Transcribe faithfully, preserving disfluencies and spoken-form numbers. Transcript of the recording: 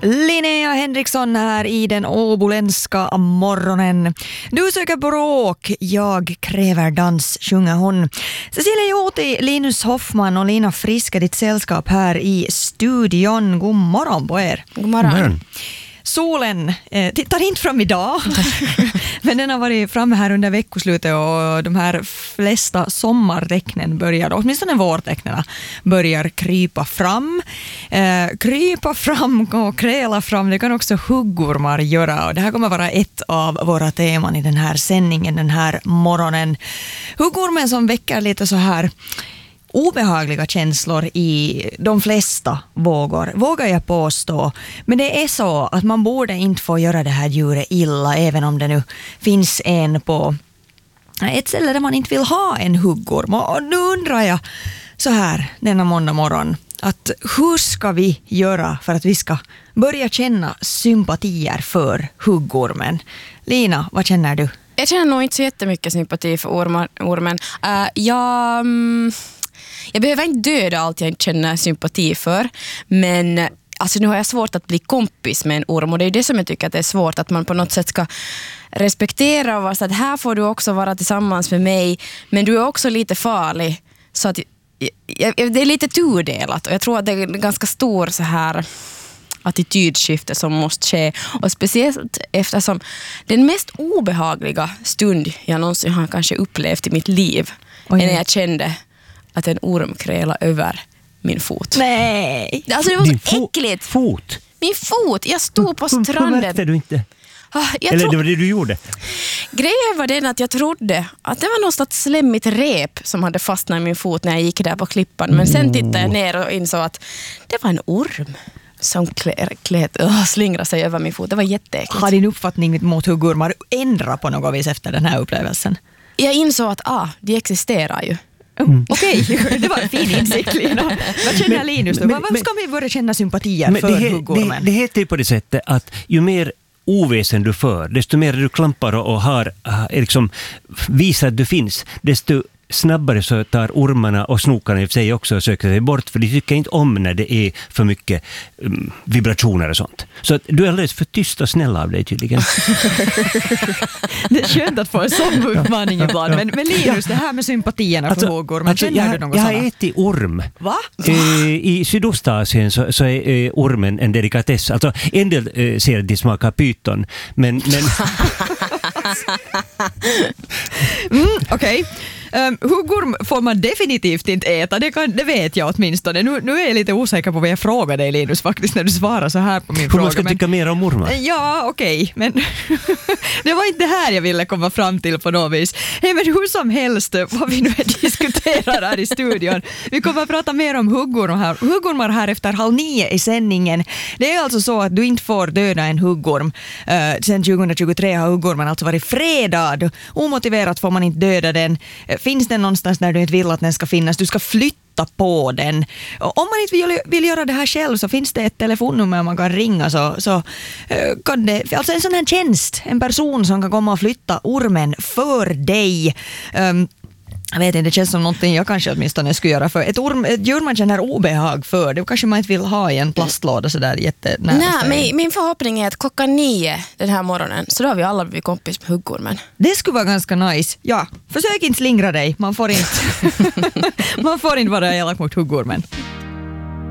Linnea Henriksson här i den åboländska morgonen. Du söker bråk, jag kräver dans, sjunger hon. Cecilia Joti, Linus Hoffman och Lina Frisk är ditt sällskap här i studion. God morgon på er. God morgon. God morgon. Solen eh, tittar inte fram idag, men den har varit framme här under veckoslutet och de här flesta sommartecknen börjar, åtminstone vårtecknena, börjar krypa fram. Eh, krypa fram och kräla fram, det kan också huggormar göra, och det här kommer vara ett av våra teman i den här sändningen den här morgonen. Huggormen som väcker lite så här obehagliga känslor i de flesta vågor, vågar jag påstå. Men det är så att man borde inte få göra det här djuret illa, även om det nu finns en på ett ställe där man inte vill ha en huggorm. Och nu undrar jag så här denna måndag morgon, att hur ska vi göra för att vi ska börja känna sympatier för huggormen? Lina, vad känner du? Jag känner nog inte så jättemycket sympati för ormar, ormen. Uh, jag... Um... Jag behöver inte döda allt jag inte känner sympati för, men alltså, nu har jag svårt att bli kompis med en orm, och det är det som jag tycker att det är svårt, att man på något sätt ska respektera och vara så att här får du också vara tillsammans med mig, men du är också lite farlig, så att det är lite tudelat, och jag tror att det är en ganska stor så här attitydskifte som måste ske, och speciellt eftersom den mest obehagliga stund jag någonsin har kanske upplevt i mitt liv är när jag kände att en orm krälade över min fot. Nej! Alltså det var Din så äckligt. Fot? Min fot. Jag stod på stranden. Vad märkte du inte? Ah, jag Eller tro... det var det du gjorde? Grejen var den att jag trodde att det var något slags slemmigt rep som hade fastnat i min fot när jag gick där på klippan. Men sen tittade jag ner och insåg att det var en orm som klä, klä, uh, slingrade sig över min fot. Det var jätteäckligt. Har din uppfattning mot huggormar ändrat på något vis efter den här upplevelsen? Jag insåg att ah, de existerar ju. Mm. Okej, okay. Det var en fin insikt, Lina. Vad känner men, Linus då? Vad ska vi börja känna sympatier för det, huggormen? Det, det heter ju på det sättet att ju mer oväsen du för, desto mer du klampar och, och har, liksom, visar att du finns, desto snabbare så tar ormarna och snokarna i sig också och söker sig bort, för de tycker inte om när det är för mycket um, vibrationer och sånt. Så att du är alldeles för tyst och snäll av dig tydligen. Det är skönt att få en sån uppmaning ibland. Men, men Linus, det här med sympatierna alltså, för huggormen, alltså, känner jag, du något jag sådant? Jag har ätit orm. Va? Eh, I Sydostasien så, så är eh, ormen en delikatess. Alltså en del eh, ser att de smakar pyton, men... men... mm, Okej. Okay. Um, huggorm får man definitivt inte äta, det, kan, det vet jag åtminstone. Nu, nu är jag lite osäker på vad jag frågar dig, Linus, faktiskt, när du svarar så här på min Hur fråga. Man ska men, tycka mer om ormar. Ja, okej, okay, men det var inte det här jag ville komma fram till på något vis. Hey, men hur som helst, vad vi nu diskuterar här i studion. Vi kommer att prata mer om huggormar här, huggormar här efter halv nio i sändningen. Det är alltså så att du inte får döda en huggorm. Uh, sen tjugohundratjugotre har huggormen alltså varit fredad. Omotiverat får man inte döda den. Finns den någonstans där du inte vill att den ska finnas? Du ska flytta på den. Och om man inte vill, vill göra det här själv, så finns det ett telefonnummer man kan ringa, så, så kan det, alltså en sån här tjänst, en person som kan komma och flytta ormen för dig. Um, Jag vet inte, det känns som någonting jag kanske åtminstone skulle göra, för ett, orm, ett djur man känner obehag för, det kanske man inte vill ha i en plastlåda sådär jättenära. Nej, min, min förhoppning är att klockan nio den här morgonen, så då har vi alla blivit kompis med huggormen. Det skulle vara ganska nice. Ja, försök inte slingra dig. Man får inte, man får inte vara elak mot huggormen.